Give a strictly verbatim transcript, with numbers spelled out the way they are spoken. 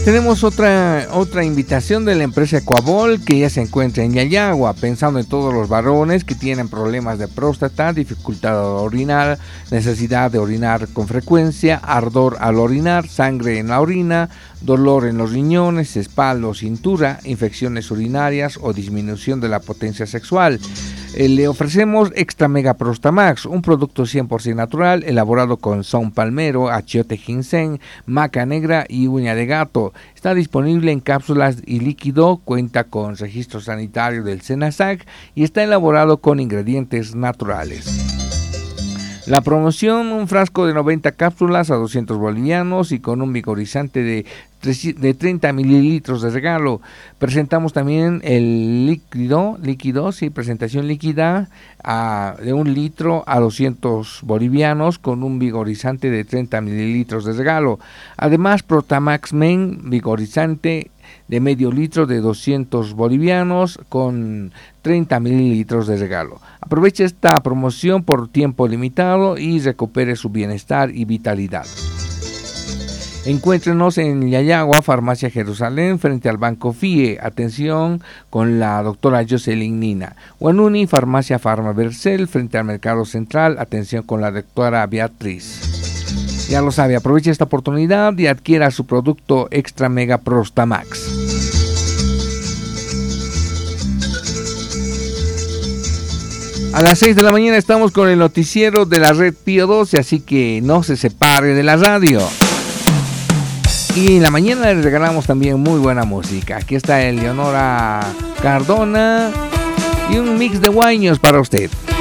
Tenemos otra, otra invitación de la empresa Ecuabol, que ya se encuentra en Yayagua, pensando en todos los varones que tienen problemas de próstata, dificultad al orinar, necesidad de orinar con frecuencia, ardor al orinar, sangre en la orina, dolor en los riñones, espalda o cintura, infecciones urinarias o disminución de la potencia sexual. Eh, le ofrecemos Extra Mega Prostamax, un producto cien por ciento natural, elaborado con son palmero, achiote ginseng, maca negra y uña de gato. Está disponible en cápsulas y líquido, cuenta con registro sanitario del SENASAC y está elaborado con ingredientes naturales. La promoción, un frasco de noventa cápsulas a doscientos bolivianos y con un vigorizante de, de treinta mililitros de regalo. Presentamos también el líquido, líquido, sí, presentación líquida a, de un litro a doscientos bolivianos con un vigorizante de treinta mililitros de regalo. Además, Protamax Men, vigorizante de medio litro de doscientos bolivianos con treinta mililitros de regalo. Aproveche esta promoción por tiempo limitado y recupere su bienestar y vitalidad. Encuéntrenos en Yayagua, Farmacia Jerusalén, frente al Banco F I E. Atención con la doctora Jocelyn Nina. Guanuni, Farmacia Farmaversel, frente al Mercado Central. Atención con la doctora Beatriz. Ya lo sabe, aproveche esta oportunidad y adquiera su producto Extra Mega Prostamax. A las seis de la mañana estamos con el noticiero de la red Pío doce, así que no se separe de la radio. Y en la mañana les regalamos también muy buena música. Aquí está Eleonora Cardona y un mix de guaños para usted.